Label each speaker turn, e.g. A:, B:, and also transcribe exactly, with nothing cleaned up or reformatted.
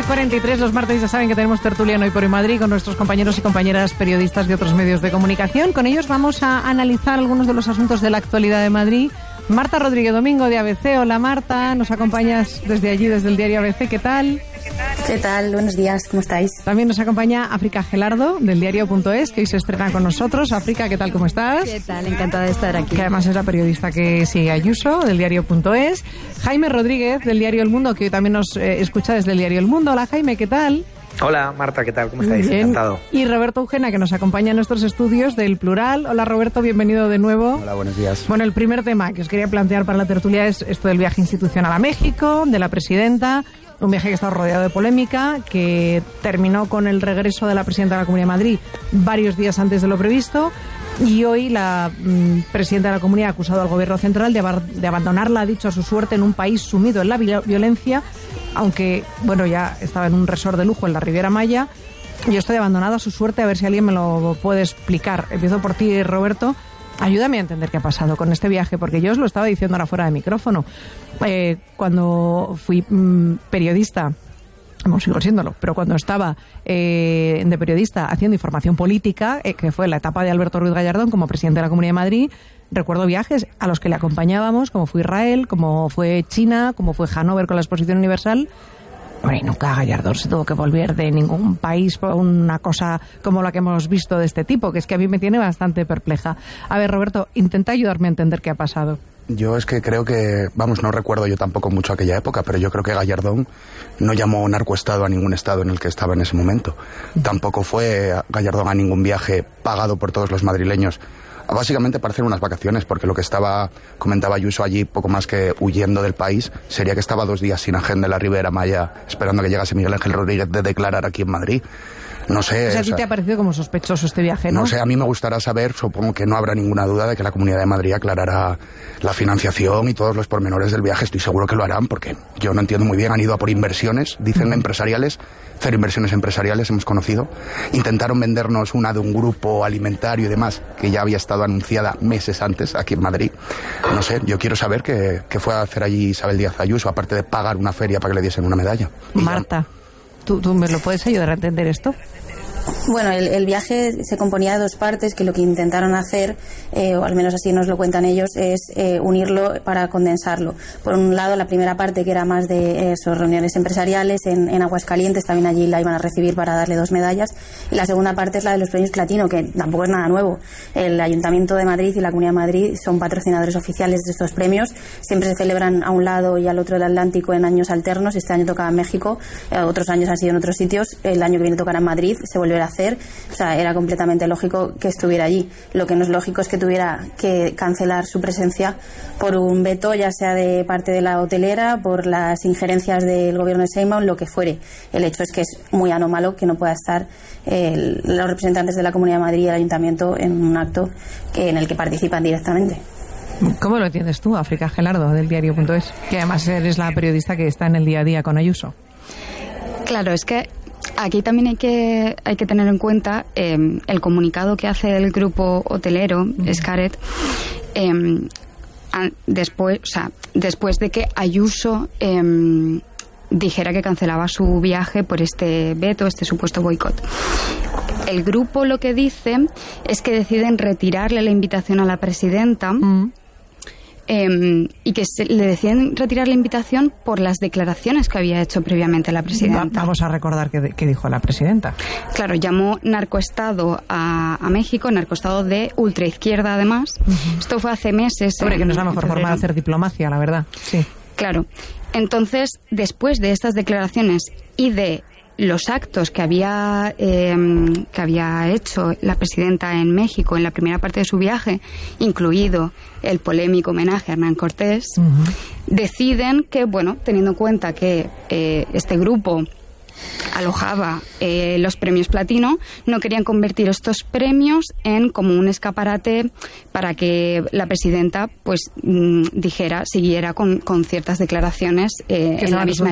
A: diez cuarenta y tres, los martes ya saben que tenemos tertulia en Hoy por Hoy Madrid con nuestros compañeros y compañeras periodistas de otros medios de comunicación. Con ellos vamos a analizar algunos de los asuntos de la actualidad de Madrid. Marta Rodríguez Domingo de A B C. Hola Marta, nos acompañas desde allí, desde el diario A B C. ¿Qué tal?
B: ¿Qué tal? Buenos días, ¿cómo estáis?
A: También nos acompaña África Gelardo del diario punto es, que hoy se estrena con nosotros. África, ¿qué tal? ¿Cómo estás?
B: ¿Qué tal? Encantada de estar aquí.
A: Que además es la periodista que sigue a Ayuso del diario punto es. Jaime Rodríguez del diario El Mundo, que hoy también nos eh, escucha desde el diario El Mundo. Hola Jaime, ¿qué tal?
C: Hola Marta, ¿qué tal? ¿Cómo estáis?
A: Bien.
C: Encantado.
A: Y Roberto Eugena, que nos acompaña en nuestros estudios del Plural. Hola Roberto, bienvenido de nuevo.
D: Hola, buenos días.
A: Bueno, el primer tema que os quería plantear para la tertulia es esto del viaje institucional a México, de la presidenta. Un viaje que está rodeado de polémica, que terminó con el regreso de la presidenta de la Comunidad de Madrid varios días antes de lo previsto. Y hoy la mmm, presidenta de la Comunidad ha acusado al Gobierno central de, ab- de abandonarla, ha dicho, a su suerte en un país sumido en la vi- violencia, aunque, bueno, ya estaba en un resort de lujo en la Riviera Maya. Yo estoy abandonada a su suerte, a ver si alguien me lo puede explicar. Empiezo por ti, Roberto. Ayúdame a entender qué ha pasado con este viaje, porque yo os lo estaba diciendo ahora fuera de micrófono. Eh, cuando fui mmm, periodista, no sigo siéndolo, pero cuando estaba eh, de periodista haciendo información política, eh, que fue la etapa de Alberto Ruiz Gallardón como presidente de la Comunidad de Madrid, recuerdo viajes a los que le acompañábamos, como fue Israel, como fue China, como fue Hannover con la Exposición Universal. Bueno, y nunca Gallardón se tuvo que volver de ningún país por una cosa como la que hemos visto de este tipo, que es que a mí me tiene bastante perpleja. A ver, Roberto, intenta ayudarme a entender qué ha pasado.
D: Yo es que creo que, vamos, no recuerdo yo tampoco mucho aquella época, pero yo creo que Gallardón no llamó narcoestado a ningún estado en el que estaba en ese momento. Tampoco fue Gallardón a ningún viaje pagado por todos los madrileños, básicamente para hacer unas vacaciones, porque lo que estaba, comentaba Ayuso allí, poco más que huyendo del país, sería que estaba dos días sin agenda en la Riviera Maya, esperando a que llegase Miguel Ángel Rodríguez de declarar aquí en Madrid. No sé.
A: O sea, a
D: o
A: ti
D: sea,
A: te ha parecido como sospechoso este viaje, ¿no?
D: No sé, a mí me gustará saber, supongo que no habrá ninguna duda de que la Comunidad de Madrid aclarará la financiación y todos los pormenores del viaje. Estoy seguro que lo harán, porque yo no entiendo muy bien. Han ido a por inversiones, dicen uh-huh. empresariales, cero inversiones empresariales hemos conocido. Intentaron vendernos una de un grupo alimentario y demás, que ya había estado anunciada meses antes aquí en Madrid. No sé, yo quiero saber qué, qué fue a hacer allí Isabel Díaz Ayuso, aparte de pagar una feria para que le diesen una medalla.
A: Marta, ¿tú, tú me lo puedes ayudar a entender esto?
B: Bueno, el, el viaje se componía de dos partes, que lo que intentaron hacer, eh, o al menos así nos lo cuentan ellos, es eh, unirlo para condensarlo. Por un lado, la primera parte, que era más de eso, reuniones empresariales en, en Aguascalientes, también allí la iban a recibir para darle dos medallas, y la segunda parte es la de los premios Platino, que tampoco es nada nuevo. El Ayuntamiento de Madrid y la Comunidad de Madrid son patrocinadores oficiales de estos premios, siempre se celebran a un lado y al otro del Atlántico en años alternos. Este año tocaba en México, eh, otros años han sido en otros sitios, el año que viene tocará en Madrid, se volvió a hacer, o sea, era completamente lógico que estuviera allí. Lo que no es lógico es que tuviera que cancelar su presencia por un veto, ya sea de parte de la hotelera, por las injerencias del gobierno de Sheinbaum, lo que fuere. El hecho es que es muy anómalo que no pueda estar eh, los representantes de la Comunidad de Madrid y el Ayuntamiento en un acto que, en el que participan directamente.
A: ¿Cómo lo entiendes tú, África Gelardo, del diario punto es? Que además eres la periodista que está en el día a día con Ayuso.
E: Claro, es que aquí también hay que hay que tener en cuenta eh, el comunicado que hace el grupo hotelero, uh-huh. Scaret, eh, después, o sea, después de que Ayuso eh, dijera que cancelaba su viaje por este veto, este supuesto boicot. El grupo lo que dice es que deciden retirarle la invitación a la presidenta. Uh-huh. Eh, y que se, le decían retirar la invitación por las declaraciones que había hecho previamente la presidenta.
A: Va, vamos a recordar qué, qué dijo la presidenta.
E: Claro, llamó narcoestado a, a México, narcoestado de ultraizquierda además. Uh-huh. Esto fue hace meses.
A: Hombre, que no es la mejor forma de hacer diplomacia, la verdad. Sí.
E: Claro. Entonces, después de estas declaraciones y de los actos que había eh, que había hecho la presidenta en México en la primera parte de su viaje, incluido el polémico homenaje a Hernán Cortés, uh-huh. deciden que, bueno, teniendo en cuenta que eh, este grupo alojaba eh, los premios Platino, no querían convertir estos premios en como un escaparate para que la presidenta pues mm, dijera, siguiera con, con ciertas declaraciones eh, en la misma